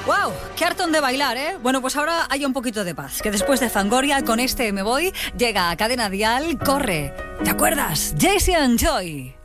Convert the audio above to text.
¡Wow! ¡Qué hartón de bailar, eh! Bueno, pues ahora hay un poquito de paz, que después de Fangoria, con este Me Voy, llega a Cadena Dial, Corre. ¿Te acuerdas? Jesse and Joy.